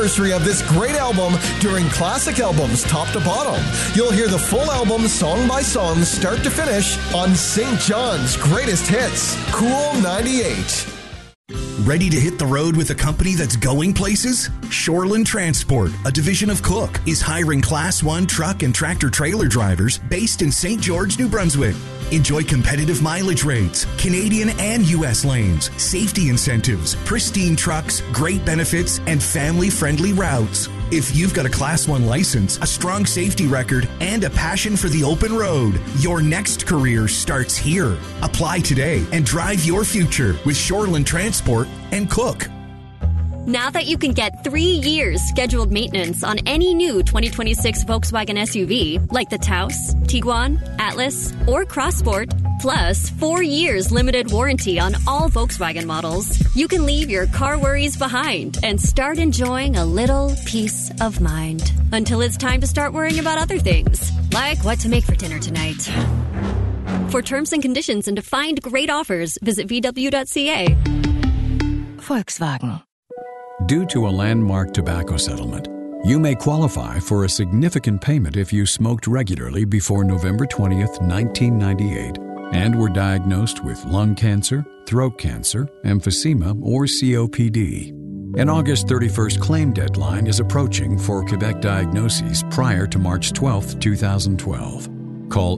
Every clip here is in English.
anniversary of this great album during Classic Albums top to bottom. You'll hear the full album song by song, start to finish, on St. John's Greatest Hits, Cool 98. Ready to hit the road with a company that's going places? Shoreland Transport, a division of Cook, is hiring Class 1 truck and tractor trailer drivers based in St. George, New Brunswick. Enjoy competitive mileage rates, Canadian and U.S. lanes, safety incentives, pristine trucks, great benefits, and family-friendly routes. If you've got a Class 1 license, a strong safety record, and a passion for the open road, your next career starts here. Apply today and drive your future with Shoreland Transport and Cook. Now that you can get 3 years scheduled maintenance on any new 2026 Volkswagen SUV, like the Taos, Tiguan, Atlas, or Crossport, plus 4 years limited warranty on all Volkswagen models, you can leave your car worries behind and start enjoying a little peace of mind. Until it's time to start worrying about other things, like what to make for dinner tonight. For terms and conditions and to find great offers, visit VW.ca. Volkswagen. Due to a landmark tobacco settlement, you may qualify for a significant payment if you smoked regularly before November 20th, 1998, and were diagnosed with lung cancer, throat cancer, emphysema, or COPD. An August 31st claim deadline is approaching for Quebec diagnoses prior to March 12th, 2012. Call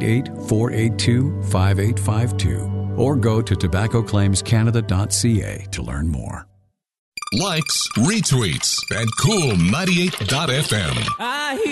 888-482-5852 or go to tobaccoclaimscanada.ca to learn more. Likes, retweets at cool98.fm.